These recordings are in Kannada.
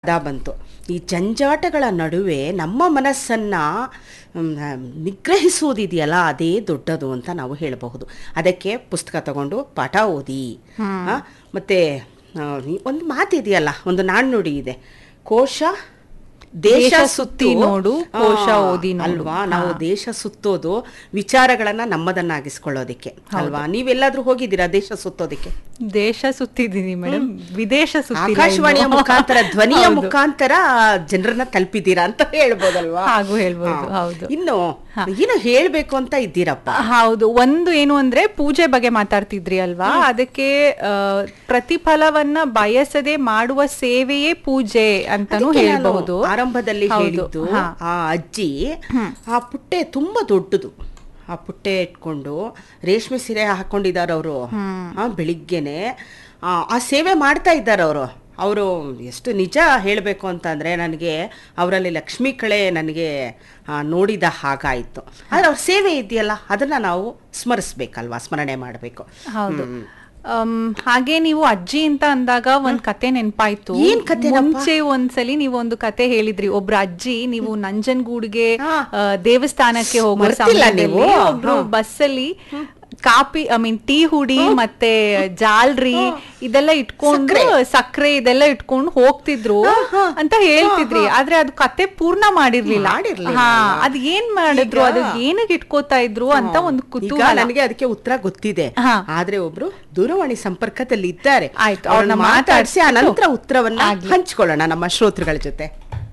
ಬಂತು. ಈ ಜಂಜಾಟಗಳ ನಡುವೆ ನಮ್ಮ ಮನಸ್ಸನ್ನು ನಿಗ್ರಹಿಸುವುದಿದೆಯಲ್ಲ, ಅದೇ ದೊಡ್ಡದು ಅಂತ ನಾವು ಹೇಳಬಹುದು. ಅದಕ್ಕೆ ಪುಸ್ತಕ ತಗೊಂಡು ಪಾಠ ಓದಿ. ಮತ್ತು ಒಂದು ಮಾತಿದೆಯಲ್ಲ, ಒಂದು ನಾಣ್ಣುಡಿ ಇದೆ, ಕೋಶ ದೇಶ ಸುತ್ತಿ ನೋಡು, ಕೋಶ ಓದಿ ಅಲ್ವಾ. ನಾವು ದೇಶ ಸುತ್ತೋದು ವಿಚಾರಗಳನ್ನ ನಮ್ಮದನ್ನಾಗಿಸ್ಕೊಳ್ಳೋದಿಕ್ಕೆ ಅಲ್ವಾ. ನೀವೆಲ್ಲಾದ್ರೂ ಹೋಗಿದ್ದೀರಾ ದೇಶ ಸುತ್ತೋದಕ್ಕೆ? ದೇಶ ಸುತ್ತಿದ್ದೀನಿ ಮೇಡಮ್, ವಿದೇಶ ಸುತ್ತಿಲ್ಲ. ಆಕಾಶವಾಣಿಯ ಮುಖಾಂತರ, ಧ್ವನಿಯ ಮುಖಾಂತರ ಜನರನ್ನ ತಲುಪಿದ್ದೀರಾ ಅಂತ ಹೇಳ್ಬೋದಲ್ವಾ? ಹಾಗೂ ಹೇಳ್ಬೋದು. ಹೌದು. ಇನ್ನು ಏನು ಹೇಳ್ಬೇಕು ಅಂತ ಇದ್ದೀರಪ್ಪ? ಹೌದು. ಒಂದು ಏನು ಅಂದ್ರೆ ಪೂಜೆ ಬಗ್ಗೆ ಮಾತಾಡ್ತಿದ್ರಿ ಅಲ್ವಾ, ಅದಕ್ಕೆ ಪ್ರತಿಫಲವನ್ನ ಬಯಸದೆ ಮಾಡುವ ಸೇವೆಯೇ ಪೂಜೆ ಅಂತಾನು ಹೇಳ್ಬಹುದು. ಆರಂಭದಲ್ಲಿ ಹೇಳಿದ್ದು ಆ ಅಜ್ಜಿ ಆ ಪುಟ್ಟೆ ತುಂಬಾ ದೊಡ್ಡದು, ಆ ಪುಟ್ಟೆ ಇಟ್ಕೊಂಡು ರೇಷ್ಮೆ ಸೀರೆ ಹಾಕೊಂಡಿದ್ದಾರೆ ಅವರು. ಬೆಳಿಗ್ಗೆನೆ ಆ ಸೇವೆ ಮಾಡ್ತಾ ಇದ್ದಾರೆ ಅವರು. ಎಷ್ಟು ನಿಜ ಹೇಳಬೇಕು ಅಂತಂದರೆ, ನನಗೆ ಅವರಲ್ಲಿ ಲಕ್ಷ್ಮೀ ಕಳೆ ನನಗೆ ನೋಡಿದ ಹಾಗಾಯಿತು. ಆದರೆ ಅವ್ರ ಸೇವೆ ಇದೆಯಲ್ಲ, ಅದನ್ನು ನಾವು ಸ್ಮರಿಸ್ಬೇಕಲ್ವಾ, ಸ್ಮರಣೆ ಮಾಡಬೇಕು. ಹೌದು. ಹಾಗೆ ನೀವು ಅಜ್ಜಿ ಅಂತ ಅಂದಾಗ ಒಂದ್ ಕತೆ ನೆನಪಾಯ್ತು. ಏನ್ ಕತೆ? ಮುಂಚೆ ಒಂದ್ಸಲಿ ನೀವು ಒಂದು ಕತೆ ಹೇಳಿದ್ರಿ. ಒಬ್ರು ಅಜ್ಜಿ, ನೀವು ನಂಜನಗೂಡ್ಗೆ ದೇವಸ್ಥಾನಕ್ಕೆ ಹೋಗೋ ಸಮಯದಲ್ಲಿ ಒಬ್ರು ಬಸ್ಸಲ್ಲಿ ಕಾಫಿ ಟೀ ಹುಡಿ ಮತ್ತೆ ಜಾಲ್ರಿ ಇದೆಲ್ಲ ಇಟ್ಕೊಂಡು, ಸಕ್ಕರೆ ಇದೆಲ್ಲ ಇಟ್ಕೊಂಡು ಹೋಗ್ತಿದ್ರು ಅಂತ ಹೇಳ್ತಿದ್ರಿ. ಆದ್ರೆ ಅದು ಕತೆ ಪೂರ್ಣ ಮಾಡಿರ್ಲಿಲ್ಲ. ಅದ್ ಏನ್ ಮಾಡಿದ್ರು, ಅದು ಏನಕ್ಕೆ ಇಟ್ಕೋತಾ ಇದ್ರು ಅಂತ ಒಂದು ಕುತೂಹಲ. ನನಗೆ ಅದಕ್ಕೆ ಉತ್ತರ ಗೊತ್ತಿದೆ, ಆದ್ರೆ ಒಬ್ರು ದೂರವಾಣಿ ಸಂಪರ್ಕದಲ್ಲಿ ಇದ್ದಾರೆ. ಆಯ್ತು, ಅವ್ರನ್ನ ಮಾತಾಡಿಸಿ ಆ ನಂತರ ಉತ್ತರವನ್ನ ಹಂಚ್ಕೊಳ್ಳೋಣ ನಮ್ಮ ಶ್ರೋತೃಗಳ ಜೊತೆ.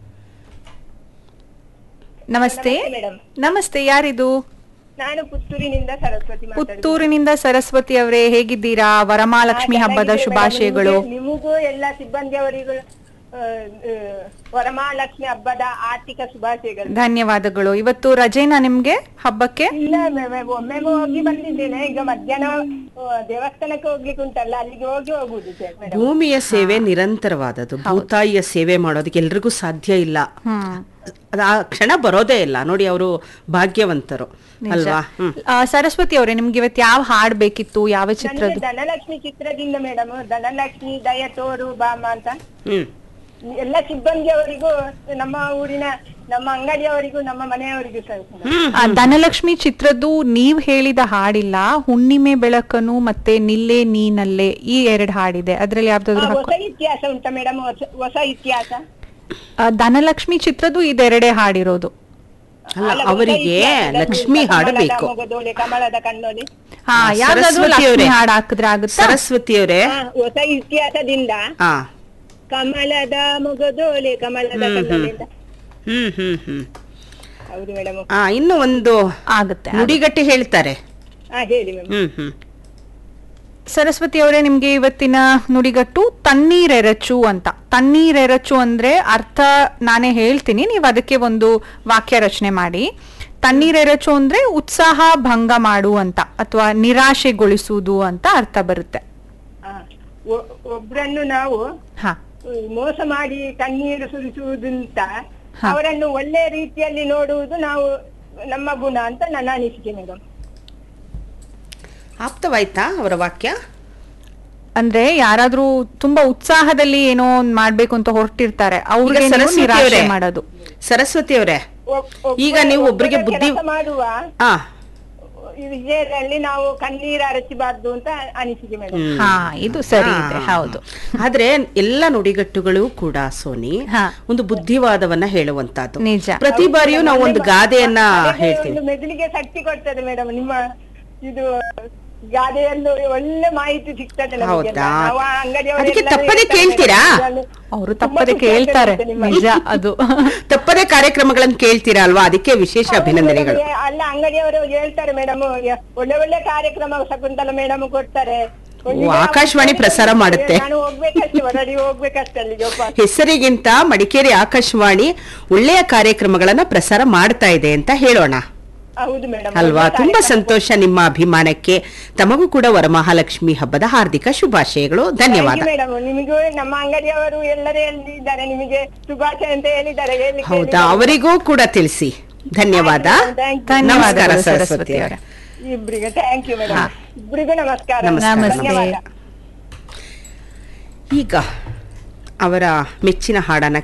ನಮಸ್ತೆ. ನಮಸ್ತೆ, ಯಾರಿದು? ನಾನು ಪುತ್ತೂರಿನಿಂದ ಸರಸ್ವತಿ. ಪುತ್ತೂರಿನಿಂದ ಸರಸ್ವತಿ ಅವರೇ, ಹೇಗಿದ್ದೀರಾ? ವರಮಹಾಲಕ್ಷ್ಮಿ ಹಬ್ಬದ ಶುಭಾಶಯಗಳು. ನಿಮಗೂ ಎಲ್ಲ ಸಿಬ್ಬಂದಿಯವರಿಗೂ ವರಮಹಾಲಕ್ಷ್ಮಿ ಹಬ್ಬದ ಆರ್ಥಿಕ ಶುಭಾಶಯಗಳು. ಧನ್ಯವಾದಗಳು. ಇವತ್ತು ರಜೆನಾ ನಿಮ್ಗೆ ಹಬ್ಬಕ್ಕೆ? ಇಲ್ಲ, ಒಮ್ಮೆ ಹೋಗಿ ಬಂದಿದ್ದೇನೆ. ಈಗ ಮಧ್ಯಾಹ್ನ ದೇವಸ್ಥಾನಕ್ಕೆ ಹೋಗ್ಲಿಕ್ಕೆ ಉಂಟಲ್ಲ, ಅಲ್ಲಿಗೆ ಹೋಗುದು. ಭೂಮಿಯ ಸೇವೆ ನಿರಂತರವಾದದ್ದು. ಭೂತಾಯಿಯ ಸೇವೆ ಮಾಡೋದಕ್ಕೆ ಎಲ್ರಿಗೂ ಸಾಧ್ಯ ಇಲ್ಲ. ಆ ಕ್ಷಣ ಬರೋದೇ ಇಲ್ಲ ನೋಡಿ. ಅವರು ಭಾಗ್ಯವಂತರು ಅಲ್ವಾ. ಸರಸ್ವತಿ ಅವರೇ, ನಿಮ್ಗೆ ಇವತ್ತು ಯಾವ ಹಾಡ್ ಬೇಕಿತ್ತು? ಯಾವ ಚಿತ್ರದ? ಧನಲಕ್ಷ್ಮಿ ಚಿತ್ರದಿಂದ ಮೇಡಮ್. ಧನಲಕ್ಷ್ಮಿ ದಯ ತೋರು ಬಾಮ ಅಂತ ಎಲ್ಲ ಸಿಬ್ಬಂದಿಯವರಿಗೂ, ನಮ್ಮ ಊರಿನ ನಮ್ಮ ಅಂಗಡಿಯವರಿಗೂ, ನಮ್ಮ ಮನೆಯವರಿಗೂ ಸರ್. ಧನಲಕ್ಷ್ಮಿ ಚಿತ್ರದ್ದು ನೀವ್ ಹೇಳಿದ ಹಾಡಿಲ್ಲ, ಹುಣ್ಣಿಮೆ ಬೆಳಕನು ಮತ್ತೆ ನಿಲ್ಲೆ ನೀನಲ್ಲೇ, ಈ ಎರಡು ಹಾಡಿದೆ. ಅದ್ರಲ್ಲಿ ಯಾವ್ದಾದ್ರು ಹೊಸ ಇತಿಹಾಸ ಉಂಟಾ ಮೇಡಮ್? ಹೊಸ ಇತಿಹಾಸ ಧನಲಕ್ಷ್ಮಿ ಚಿತ್ರದ್ದು ಇದೆರಡೇ ಹಾಡಿರೋದು. ಅವರಿಗೆ ಲಕ್ಷ್ಮಿ ಹಾಡಬೇಕು. ಕಮಲದ ಕಣ್ಣೋಲಿ. ಯಾವ್ದಾದ್ರು ಲಕ್ಷ್ಮಿ ಹಾಡು ಹಾಕಿದ್ರೆ ಆಗುತ್ತೆ. ಸರಸ್ವತಿ ಅವರೇ, ಹೊಸ ಇತಿಹಾಸದಿಂದ ಕಮಲದ ಮೊಗದೋಲೆ ಕಮಲದ ಕಣ್ಣೋಲಿಂದ. ಹೌದು ಮೇಡಮ್. ಇನ್ನು ಒಂದು ಆಗುತ್ತೆ, ನುಡಿಗಟ್ಟಿ ಹೇಳ್ತಾರೆ. ಹೇಳಿ ಮೇಡಮ್. ಸರಸ್ವತಿ ಅವರೇ, ನಿಮ್ಗೆ ಇವತ್ತಿನ ನುಡಿಗಟ್ಟು ತಣ್ಣೀರೆರಚು ಅಂತ. ತಣ್ಣೀರೆರಚು ಅಂದ್ರೆ ಅರ್ಥ ನಾನೇ ಹೇಳ್ತೀನಿ, ನೀವು ಅದಕ್ಕೆ ಒಂದು ವಾಕ್ಯ ರಚನೆ ಮಾಡಿ. ತಣ್ಣೀರೆರಚು ಅಂದ್ರೆ ಉತ್ಸಾಹ ಭಂಗ ಮಾಡು ಅಂತ, ಅಥವಾ ನಿರಾಶೆಗೊಳಿಸುವುದು ಅಂತ ಅರ್ಥ ಬರುತ್ತೆ. ಒಬ್ರನ್ನು ನಾವು ಮೋಸ ಮಾಡಿ ಕಣ್ಣೀರು ಸುರಿಸುವುದಂತ ಅವರನ್ನು ಒಳ್ಳೆ ರೀತಿಯಲ್ಲಿ ನೋಡುವುದು ನಾವು ನಮ್ಮ ಗುಣ ಅಂತ ನನ್ನ ಅನಿಸಿಕೆ ಮೇಡಮ್. ಆಪ್ತವಾಯ್ತಾ ಅವರ ವಾಕ್ಯ? ಅಂದ್ರೆ ಯಾರಾದ್ರೂ ತುಂಬಾ ಉತ್ಸಾಹದಲ್ಲಿ ಏನೋ ಮಾಡ್ಬೇಕು ಅಂತ ಹೊರಟಿರ್ತಾರೆ, ಅವ್ರಿಗೆ ನಿರಾಶೆ ಮಾಡೋದು. ಸರಸ್ವತಿ ಅವರೇ, ಈಗ ನೀವು ಒಬ್ಬರಿಗೆ ಬುದ್ಧಿ ಮಾಡುವ ವಿಜಯದಲ್ಲಿ ನಾವು ಕಣ್ಣೀರು ಹರಚಬಾರ್ದು ಅಂತ ಅನಿಸಿಕೆ ಮೇಡಮ್. ಇದು ಸರಿ ಇದೆ. ಹೌದು. ಆದ್ರೆ ಎಲ್ಲ ನುಡಿಗಟ್ಟುಗಳು ಕೂಡ ಸೋನಿ ಒಂದು ಬುದ್ಧಿವಾದವನ್ನ ಹೇಳುವಂತದ್ದು. ನಿಜ. ಪ್ರತಿ ಬಾರಿಯೂ ನಾವು ಒಂದು ಗಾದೆಯನ್ನ ಹೇಳ್ತೀವಿ. ಮೆದುಳಿಗೆ ಶಕ್ತಿ ಕೊಡ್ತದೆ ಮೇಡಮ್ ನಿಮ್ಮ ಇದು ಗಾದೆಯನ್ನು. ಒಳ್ಳೆ ಮಾಹಿತಿ ಸಿಗ್ತದೆ. ಅದಕ್ಕೆ ತಪ್ಪದೆ ಕೇಳ್ತೀರಾ? ಅವರು ತಪ್ಪದೆ ಕೇಳ್ತಾರೆ. ನಿಜ, ಅದು ತಪ್ಪದೆ ಕಾರ್ಯಕ್ರಮಗಳನ್ನು ಕೇಳ್ತೀರಾ ಅಲ್ವಾ? ಅದಕ್ಕೆ ವಿಶೇಷ ಅಭಿನಂದನೆಗಳು. ಅಲ್ಲ, ಅಂಗಡಿಯವರು ಹೇಳ್ತಾರೆ ಮೇಡಮ್, ಒಳ್ಳೆ ಒಳ್ಳೆ ಕಾರ್ಯಕ್ರಮ ಶಕುಂತಲ ಮೇಡಮ್ ಕೊಡ್ತಾರೆ. ಆಕಾಶವಾಣಿ ಪ್ರಸಾರ ಮಾಡುತ್ತೆ. ನಾನು ಹೋಗ್ಬೇಕಷ್ಟೇ, ಹೊರಡಿ ಹೋಗ್ಬೇಕಷ್ಟೇ ಅಲ್ಲಿಗೆ. ಹೆಸರಿಗಿಂತ ಮಡಿಕೇರಿ ಆಕಾಶವಾಣಿ ಒಳ್ಳೆಯ ಕಾರ್ಯಕ್ರಮಗಳನ್ನ ಪ್ರಸಾರ ಮಾಡ್ತಾ ಇದೆ ಅಂತ ಹೇಳೋಣ ಅಲ್ವಾ? ತುಂಬಾ ಸಂತೋಷ ನಿಮ್ಮ ಅಭಿಮಾನಕ್ಕೆ. ತಮಗೂ ಕೂಡ ವರಮಹಾಲಕ್ಷ್ಮಿ ಹಬ್ಬದ ಹಾರ್ದಿಕ ಶುಭಾಶಯಗಳು. ಧನ್ಯವಾದ ಮೇಡಮ್. ನಿಮಗೂ ನಮ್ಮ ಅಂಗಡಿಯವರು ಎಲ್ಲರೂ ಹೇಳಿದ್ದಾರೆ, ನಿಮಗೆ ಶುಭಾಶಯ ಅಂತ ಹೇಳಿದ್ದಾರೆ. ಹೌದಾ? ಅವರಿಗೂ ಕೂಡ ತಿಳಿಸಿ. ಧನ್ಯವಾದ. ನಮಸ್ಕಾರ ಸರಸ್ವತಿ ಅವರ. ಇಬ್ಬರಿಗೂ ಥ್ಯಾಂಕ್ ಯು ಮೇಡಮ್. ಇಬ್ಬರಿಗೂ ನಮಸ್ಕಾರ. ನಮಸ್ತೆ. ಈಗ ಅವರ ಮೆಚ್ಚಿನ ಹಾಡನ್ನ